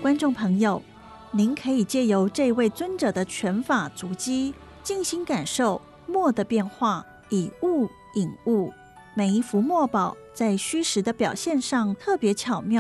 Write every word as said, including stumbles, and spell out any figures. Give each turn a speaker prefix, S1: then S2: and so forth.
S1: 观众朋友，您可以借由这位尊者的拳法足迹，静心感受墨的变化，以物引物。每一幅墨宝在虚实的表现上特别巧妙。